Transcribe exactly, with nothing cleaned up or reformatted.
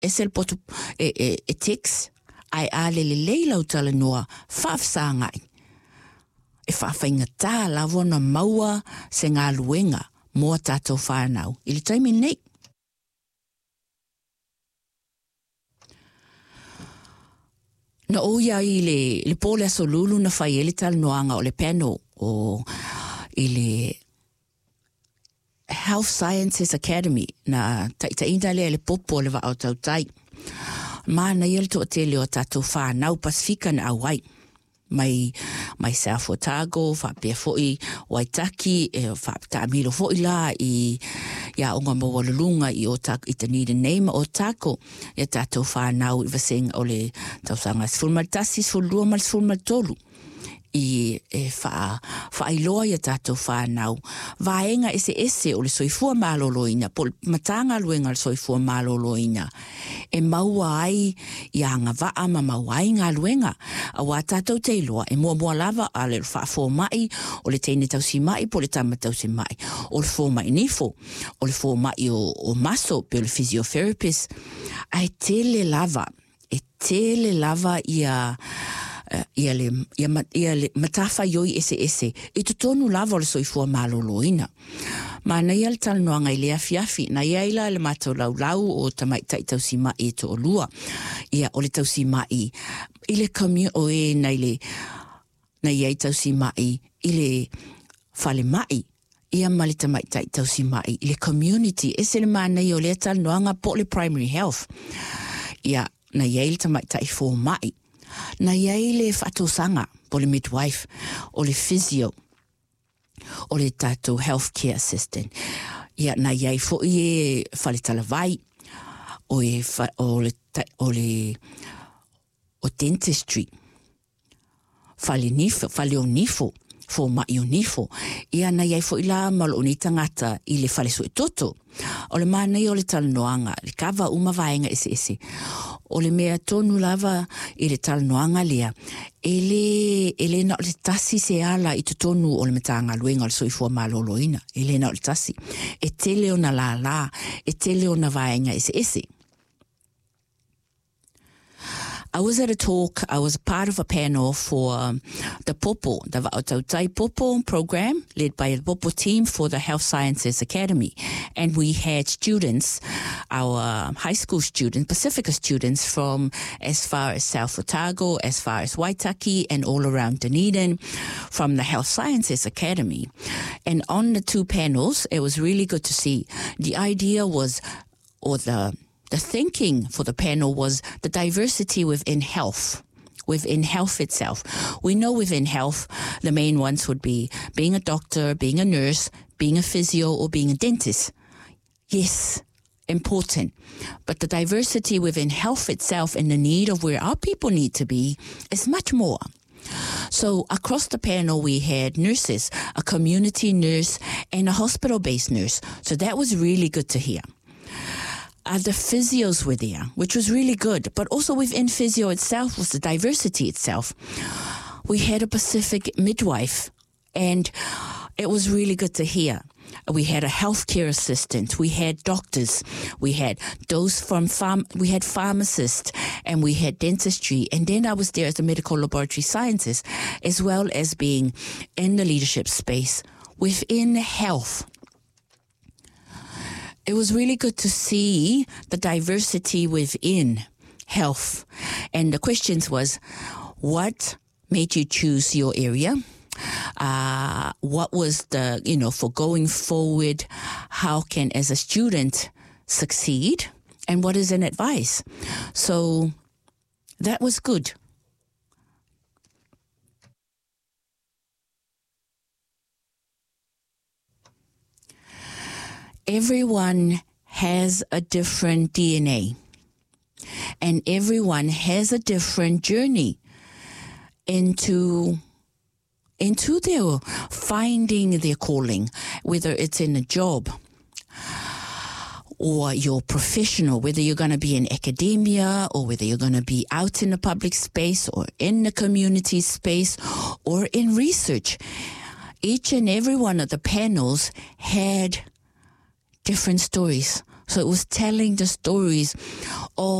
e sel potu e, e, e tix, ai ale le leila o tala noa, whaafsa ngai. E whaafainga tā lavona maua se ngā luenga, mua tātou whānau. I le taimi nei. Na oia i le, le pōle aso lulu na whai ele tala noanga o le panel o i le Health Sciences Academy na taitaina le le popo le wa au tau tai. Ma na yel to tele o tātou whānau Pasifika na awai. Mai, mai South Otago, whapea foi Waitaki, e whaptamilo foi la i ia onga mawalulunga i o tako i Dunedin Name o tako. Ia tātou whānau i waseng o le tausanga sfulmaltasi, sfulua mal sfulmaltolu. I e wha, whaailoa ia tātou whānau. Vaenga ese ese o le soifua māloloina, po matanga luenga le soifua māloloina. E maua ai i anga waa ma maua ai ngā luenga. A wā tātou te iloa, e mua mua lava a le whaafo mai, o le teine tausi mai, po le tama tausi mai. O le fo mai nifo, o le fo mai o, o maso, pe o le physiotherapist. Ai tele lava, e tele lava ia... Uh, ia le ia, ia le matafa yoi ese ese e to tonu lava le soifua maloloina ma na ia le talanoanga i le afiafi na ia ila le matou laulau o tamai tai tausima e to olua ia o le tausima i i le commu o e na le na ia i tausima i i le fale mai ia mali tamai tai tausima i le community ese le mana i o le talanoanga po le primary health ia na ia i le tamai tai fo mai na iai le whatosanga po le midwife o le physio o le tātou healthcare assistant. Ia na iai fo i e whale talavai o, e, o, le, o le o dentistry. Whale nifo, whale o nifo, fo mai o nifo. Ia na iai fo i la malo o ni tangata i le whale sui toto. O le mana i o le talanoanga, le kawa uma vaenga ese ese. O le mea tonu lava i le talanoanga lea, e le, e le na o le tasi se ala i te tonu o le metanga luenga o le soifua maloloina, e le na o le tasi. E tele o na la la, e tele o na vaenga ese ese. I was at a talk, I was part of a panel for um, the Popo, the Wa'otautai Popo program, led by the Popo team for the Health Sciences Academy. And we had students, our high school students, Pacifica students from as far as South Otago, as far as Waitaki, and all around Dunedin, from the Health Sciences Academy. And on the two panels, it was really good to see. The idea was, or the The thinking for the panel was the diversity within health, within health itself. We know within health, the main ones would be being a doctor, being a nurse, being a physio, or being a dentist. Yes, important. But the diversity within health itself and the need of where our people need to be is much more. So across the panel, we had nurses, a community nurse, and a hospital-based nurse. So that was really good to hear. Uh, the physios were there, which was really good. But also within physio itself was the diversity itself. We had a Pacific midwife, and it was really good to hear. We had a healthcare assistant. We had doctors. We had those from farm. We had pharmacists, and we had dentistry. And then I was there as a medical laboratory scientist, as well as being in the leadership space within health. It was really good to see the diversity within health. And the questions was, what made you choose your area? Uh, what was the, you know, for going forward, how can, as a student, succeed? And what is an advice? So that was good. Everyone has a different D N A, and everyone has a different journey into into their finding their calling, whether it's in a job or your professional, whether you're going to be in academia or whether you're going to be out in the public space or in the community space or in research. Each and every one of the panels had different stories. So it was telling the stories of